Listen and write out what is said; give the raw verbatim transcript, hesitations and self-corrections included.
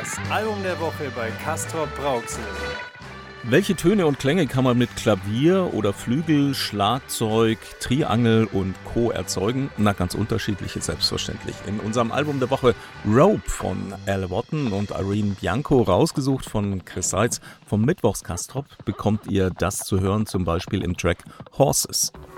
Das Album der Woche bei Castor Brauxel. Welche Töne und Klänge kann man mit Klavier oder Flügel, Schlagzeug, Triangel und Co. erzeugen? Na, ganz unterschiedliche, selbstverständlich. In unserem Album der Woche Rope von Al Wotton und Irene Bianco, rausgesucht von Chris Seitz vom Mittwochs Castrop, bekommt ihr das zu hören, zum Beispiel im Track Horses.